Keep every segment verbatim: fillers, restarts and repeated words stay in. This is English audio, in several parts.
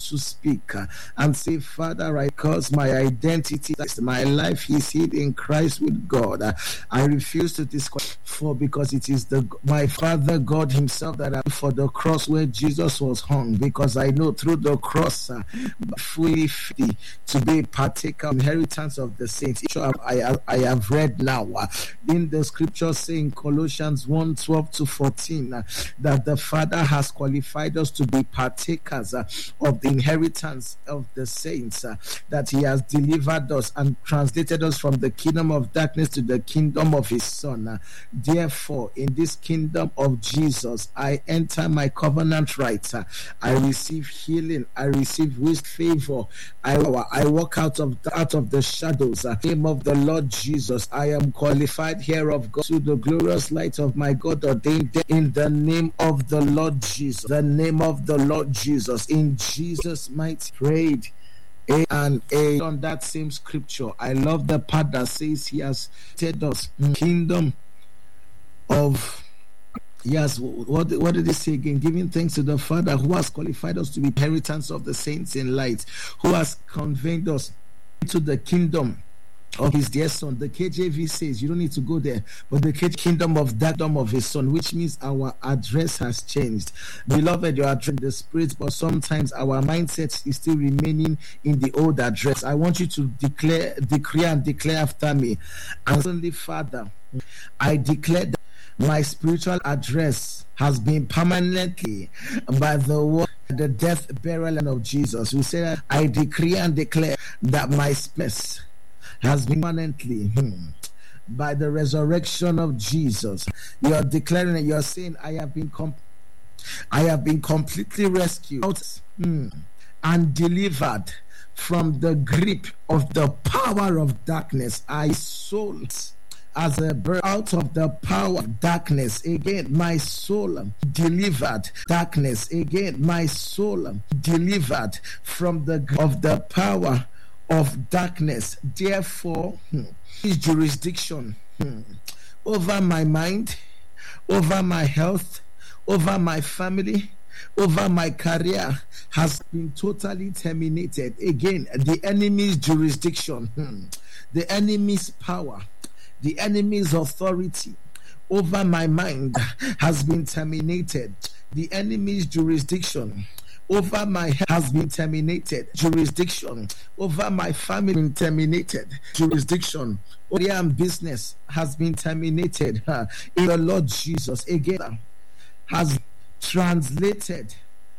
to speak uh, and say, Father, I cause my identity, my life is hid in Christ with God. Uh, I refuse to disqualify for because it is the my Father God himself that I for the cross where Jesus was hung, because I know through the cross uh, fully free to be partaker inheritance of the saints. I, I have read now uh, in the scripture saying Colossians one twelve to fourteen uh, that the Father has qualified us to be partakers uh, of the inheritance of the saints, uh, that he has delivered us and translated us from the kingdom of darkness to the kingdom of his Son. Uh, therefore, in this kingdom of Jesus, I enter my covenant rights. Uh, I receive healing. I receive wisdom, favor. I, I walk out of the, out of the shadows. Uh, name of the Lord Jesus, I am qualified here of God to the glorious light of my God ordained in the name of the Lord Jesus. The name of the Lord Jesus. In Jesus' mighty prayed. A and A on that same scripture. I love the part that says he has said us kingdom of yes, what, what did he say again? Giving thanks to the Father who has qualified us to be inheritance of the saints in light, who has conveyed us into the kingdom of his dear Son. The K J V says you don't need to go there, but the kingdom of that kingdom of his Son, which means our address has changed. Beloved, you are in the spirit, but sometimes our mindset is still remaining in the old address. I want you to declare, decree and declare after me. And suddenly, Father, I declare that my spiritual address has been permanently by the word, the death, burial, and of Jesus. We say that I decree and declare that my space has been permanently hmm, by the resurrection of Jesus. You are declaring it. You are saying, I have been com- I have been completely rescued out, hmm, and delivered from the grip of the power of darkness. I soul as a bird out of the power of darkness. Again, my soul delivered darkness. Again, my soul delivered from the grip of the power of darkness. Therefore, hmm, his jurisdiction hmm, over my mind, over my health, over my family, over my career has been totally terminated. Again, the enemy's jurisdiction, hmm, the enemy's power, the enemy's authority over my mind has been terminated. The enemy's jurisdiction over my health has been terminated. Jurisdiction over my family been terminated. Jurisdiction over my business has been terminated. Uh, in the Lord Jesus again has translated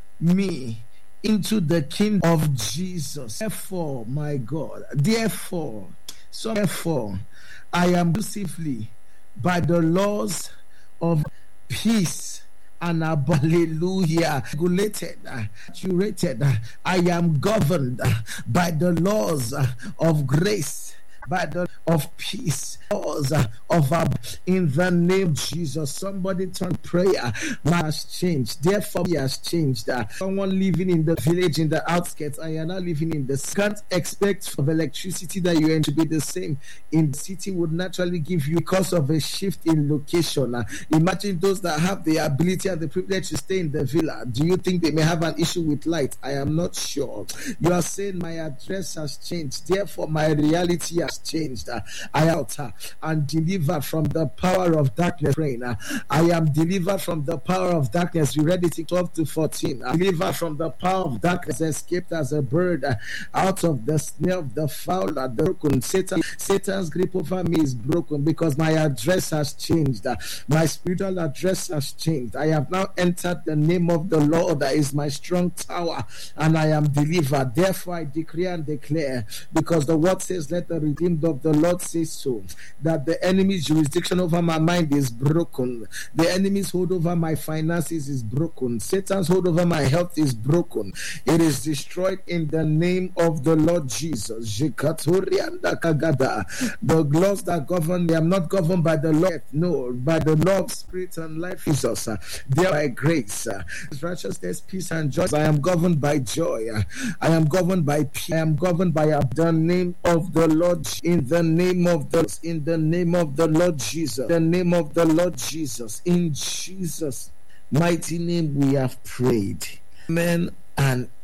me into the kingdom of Jesus. Therefore, my God, therefore, so therefore, I am exclusively by the laws of peace and hallelujah, regulated, curated. I am governed by the laws of grace, by the of peace, laws of uh, in the name of Jesus. Somebody turn prayer. Man has changed. Therefore, he has changed. Uh, someone living in the village in the outskirts, and you are now living in the can't expect of electricity that you are to be the same in the city would naturally give you because of a shift in location. Uh, imagine those that have the ability and the privilege to stay in the villa. Do you think they may have an issue with light? I am not sure. You are saying my address has changed. Therefore, my reality has changed. Uh, I out uh, and delivered from the power of darkness. Rain. Uh, I am delivered from the power of darkness. We read it in twelve to fourteen. Uh, delivered from the power of darkness, escaped as a bird uh, out of the snare of the fowler. The broken Satan, Satan's grip over me is broken because my address has changed. Uh, my spiritual address has changed. I have now entered the name of the Lord that is my strong tower, and I am delivered. Therefore, I decree and declare, because the word says, "Let the redeemed of the Lord say so," that the enemy's jurisdiction over my mind is broken. The enemy's hold over my finances is broken. Satan's hold over my health is broken. It is destroyed in the name of the Lord Jesus. The laws that govern me, I'm not governed by the law, no, by the law of spirit and life, Jesus. There by grace, righteousness, peace, and joy. I am governed by joy. I am governed by peace. I am governed by the name of the Lord. In the name of the in the name of the Lord Jesus. The name of the Lord Jesus. In Jesus' mighty name we have prayed. Amen and